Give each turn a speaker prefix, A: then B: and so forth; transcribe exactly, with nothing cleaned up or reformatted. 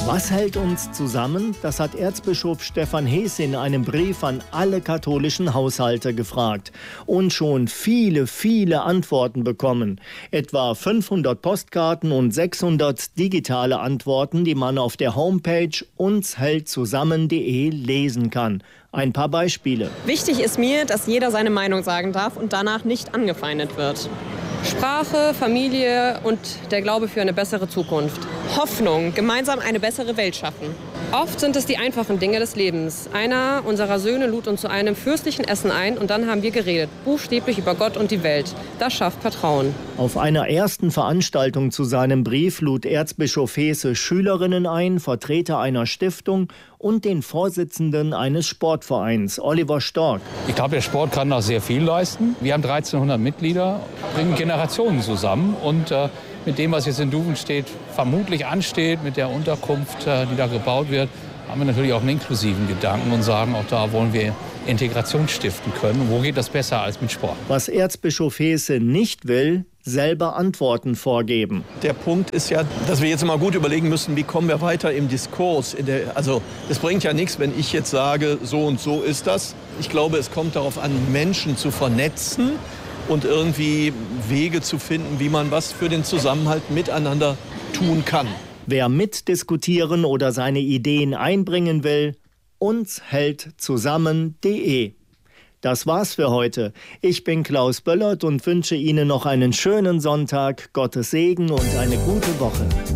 A: Was hält uns zusammen? Das hat Erzbischof Stefan Hees in einem Brief an alle katholischen Haushalte gefragt und schon viele, viele Antworten bekommen. Etwa fünfhundert Postkarten und sechshundert digitale Antworten, die man auf der Homepage uns hält zusammen punkt de lesen kann. Ein paar Beispiele.
B: Wichtig ist mir, dass jeder seine Meinung sagen darf und danach nicht angefeindet wird. Sprache, Familie und der Glaube für eine bessere Zukunft. Hoffnung, gemeinsam eine bessere Welt schaffen. Oft sind es die einfachen Dinge des Lebens. Einer unserer Söhne lud uns zu einem fürstlichen Essen ein und dann haben wir geredet, buchstäblich über Gott und die Welt. Das schafft Vertrauen.
A: Auf einer ersten Veranstaltung zu seinem Brief lud Erzbischof Heese Schülerinnen ein, Vertreter einer Stiftung und den Vorsitzenden eines Sportvereins, Oliver Stork.
C: Ich glaube, der Sport kann da sehr viel leisten. Wir haben dreizehnhundert Mitglieder, bringen Generationen zusammen und äh, mit dem, was jetzt in Duvenstedt vermutlich ansteht, mit der Unterkunft, äh, die da gebaut wird, haben wir natürlich auch einen inklusiven Gedanken und sagen, auch da wollen wir Integration stiften können. Wo geht das besser als mit Sport?
A: Was Erzbischof Heese nicht will, selber Antworten vorgeben.
D: Der Punkt ist ja, dass wir jetzt mal gut überlegen müssen, wie kommen wir weiter im Diskurs. In der, also es bringt ja nichts, wenn ich jetzt sage, so und so ist das. Ich glaube, es kommt darauf an, Menschen zu vernetzen und irgendwie Wege zu finden, wie man was für den Zusammenhalt miteinander tun kann.
A: Wer mitdiskutieren oder seine Ideen einbringen will, uns hält zusammen punkt de. Das war's für heute. Ich bin Klaus Böllert und wünsche Ihnen noch einen schönen Sonntag, Gottes Segen und eine gute Woche.